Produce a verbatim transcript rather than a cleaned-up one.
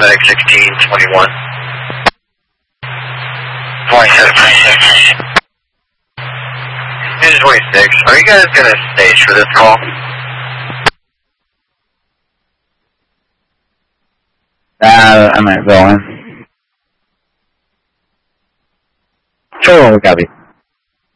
paramedic sixteen twenty-one. twenty-seven, twenty-six. This is twenty-six. Are you guys going to stage for this call? Uh, I'm not going. Sure, we copy.